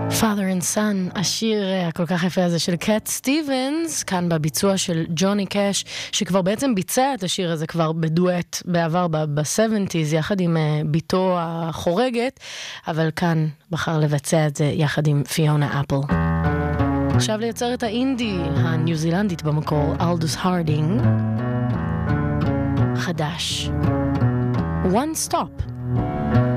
Father and Son, השיר הכל כך יפה הזה של קאט סטיבנס, כאן בביצוע של ג'וני קאש, שכבר בעצם ביצע את השיר הזה כבר בדואט בעבר ב-70s, יחד עם ביתו החורגת, אבל כאן בחר לבצע את זה יחד עם פיונה אפל. עכשיו לייצר את האינדי הניו זילנדית במקור, אלדוס הרדינג, חדש. One Stop.